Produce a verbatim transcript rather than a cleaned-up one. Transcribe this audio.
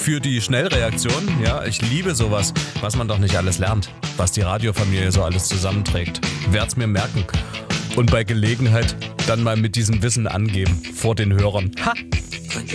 für die Schnellreaktion. Ja, ich liebe sowas, was man doch nicht alles lernt, was die Radiofamilie so alles zusammenträgt. Werd's mir merken und bei Gelegenheit dann mal mit diesem Wissen angeben vor den Hörern. Ha!